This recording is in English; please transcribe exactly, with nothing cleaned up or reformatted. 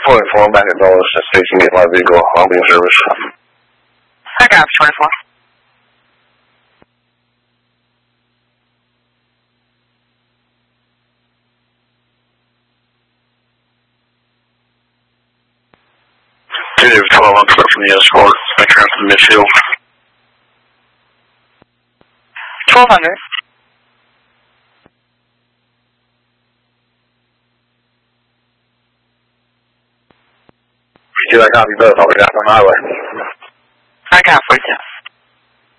twenty-four, back at Dulles Station, get my vehicle on being service. I got twenty-four. Two twelve on foot from the escort, make sure after the midfield. twelve hundred. Do I copy both? I'll be out on the highway. I got forty-seven.